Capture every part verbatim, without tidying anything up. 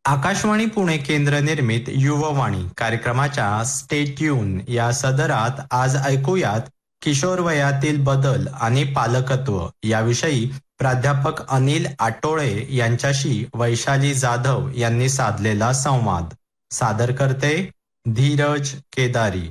आकाशवाणी पुणे केंद्र निर्मित युववाणी कार्यक्रमाच्या स्टे ट्यून या सदरात आज ऐकूयात किशोर वयातील बदल आणि पालकत्व याविषयी प्राध्यापक अनिल आटोळे यांच्याशी वैशाली जाधव यांनी साधलेला संवाद. सादर करते धीरज केदारी.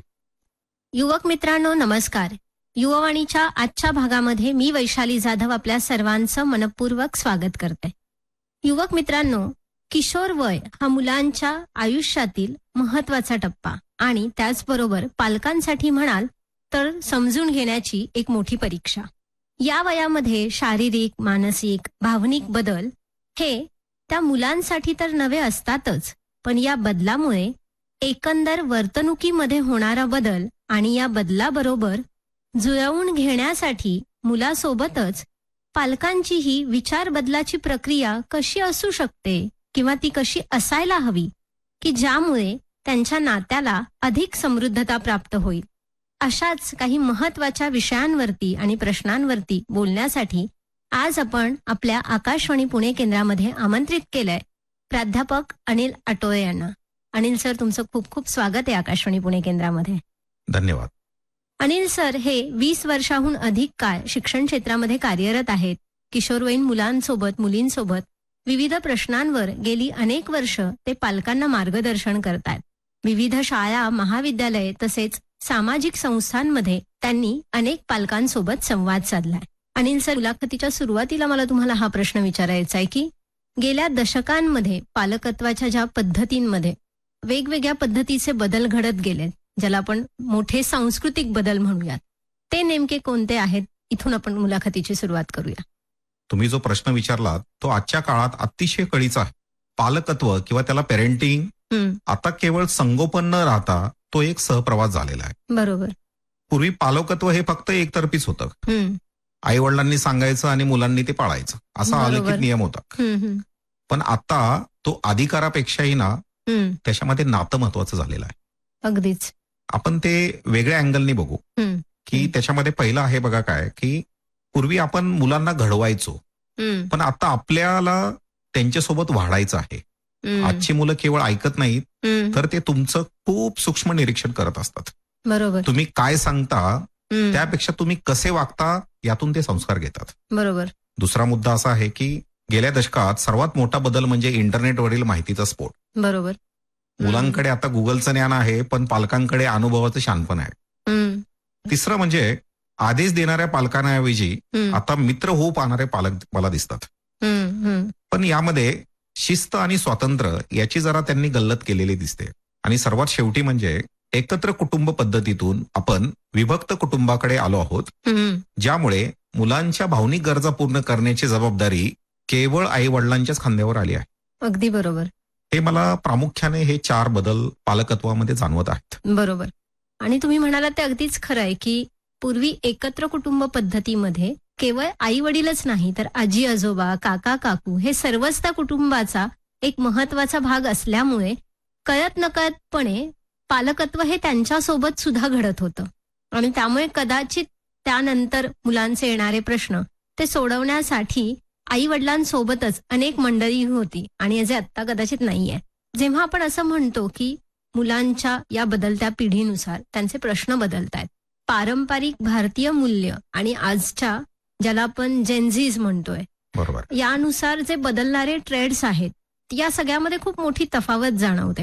युवक मित्रांनो नमस्कार. युववाणीच्या आजच्या भागामध्ये मी वैशाली जाधव आपल्या सर्वांचं मनपूर्वक स्वागत करते. युवक मित्रांनो, किशोर वय हा मुलांच्या आयुष्यातील महत्वाचा टप्पा आणि त्याचबरोबर पालकांसाठी म्हणाल तर समजून घेण्याची एक मोठी परीक्षा. या वयामध्ये शारीरिक, मानसिक, भावनिक बदल हे त्या मुलांसाठी तर नवे असतातच, पण या बदलामुळे एकंदर वर्तणुकीमध्ये होणारा बदल आणि या बदलाबरोबर जुळवून घेण्यासाठी मुलासोबतच पालकांचीही विचार बदलाची प्रक्रिया कशी असू शकते किंवा ती कशी असायला हवी की ज्यामुळे त्यांच्या नात्याला अधिक समृद्धता प्राप्त होईल. अशाच काही महत्वाच्या विषयांवरती आणि प्रश्नांवरती बोलण्यासाठी आज आपण आपल्या आकाशवाणी पुणे केंद्रामध्ये आमंत्रित केलंय प्राध्यापक अनिल आटोळे यांना. अनिल सर, तुमचं खूप खूप स्वागत आहे आकाशवाणी पुणे केंद्रामध्ये. धन्यवाद. अनिल सर हे वीस वर्षाहून अधिक काळ शिक्षण क्षेत्रामध्ये कार्यरत आहेत. किशोरवयीन मुलांसोबत मुलींसोबत विविध प्रश्नांवर गेली अनेक वर्ष ते पालकांना मार्गदर्शन करतात. विविध शाळा, महाविद्यालय तसेच सामाजिक संस्थांमध्ये त्यांनी अनेक पालकांसोबत संवाद साधलाय. अनिल सर, मुलाखतीच्या सुरुवातीला मला तुम्हाला हा प्रश्न विचारायचा आहे की गेल्या दशकांमध्ये पालकत्वाच्या ज्या पद्धतींमध्ये वेगवेगळ्या पद्धतीचे बदल घडत गेलेत, ज्याला आपण मोठे सांस्कृतिक बदल म्हणूयात, ते नेमके कोणते आहेत? इथून आपण मुलाखतीची सुरुवात करूया. तुम्ही जो प्रश्न विचारला तो आजच्या काळात अतिशय कळीचा आहे. पालकत्व किंवा त्याला पेरेंटिंग आता केवळ संगोपन न राहता तो एक सहप्रवास झालेला आहे. बरोबर. पूर्वी पालकत्व हे फक्त एकतर्फीच होतं. आई वडिलांनी सांगायचं आणि मुलांनी ते पाळायचं असा अलिखित नियम होता. पण आता तो अधिकारापेक्षाही ना त्याच्यामध्ये नातं महत्वाचं झालेलं आहे. अगदीच. आपण ते वेगळ्या अँगलनी बघू की त्याच्यामध्ये पहिलं आहे बघा काय की पूर्वी आपण मुलांना घडवायचो, पण आता आपल्याला त्यांच्यासोबत वाढायचं आहे. आजची मुलं केवळ ऐकत नाहीत तर ते तुमचं खूप सूक्ष्म निरीक्षण करत असतात. बरोबर. तुम्ही काय सांगता त्यापेक्षा तुम्ही कसे वागता यातून ते संस्कार घेतात. बरोबर. दुसरा मुद्दा असा आहे की गेल्या दशकात सर्वात मोठा बदल म्हणजे इंटरनेटवरील माहितीचा स्फोट. बरोबर. मुलांकडे आता गुगलचं ज्ञान आहे पण पालकांकडे अनुभवाचं शानपण आहे. तिसरं म्हणजे आदेश देणाऱ्या पालकांऐवजी आता मित्र होऊ पाहणारे पालक मला दिसतात. पण यामध्ये शिस्त आणि स्वातंत्र्य याची जरा त्यांनी गल्लत केलेली दिसते. आणि सर्वात शेवटी म्हणजे एकत्र कुटुंब पद्धतीतून आपण विभक्त कुटुंबाकडे आलो आहोत, ज्यामुळे मुलांच्या भावनिक गरजा पूर्ण करण्याची जबाबदारी केवळ आई वडिलांच्याच खांद्यावर आली आहे. अगदी बरोबर. हे मला प्रामुख्याने हे चार बदल पालकत्वामध्ये जाणवत आहेत. बरोबर. आणि तुम्ही म्हणालात ते अगदीच खरं आहे की पूर्वी एकत्र कुटुंब पद्धतीमध्ये केवळ आई वडीलच नाही तर आजी आजोबा, काका काकू हे सर्वच त्या कुटुंबाचा एक महत्वाचा भाग असल्यामुळे कळत नकळतपणे पालकत्व हे त्यांच्यासोबत सुद्धा घडत होतं. आणि त्यामुळे कदाचित त्यानंतर मुलांचे येणारे प्रश्न ते सोडवण्यासाठी आई वडिलांसोबतच अनेक मंडळी होती आणि जे आत्ता कदाचित नाहीये. जेव्हा आपण असं म्हणतो की मुलांच्या या बदलत्या पिढीनुसार त्यांचे प्रश्न बदलतायत, पारंपरिक भारतीय मूल्य आणि आजच्या ज्याला आपण जेनझीज म्हणतोय, बरोबर, यानुसार जे बदलणारे ट्रेंड्स आहेत या सगळ्यामध्ये खूप मोठी तफावत जाणवते.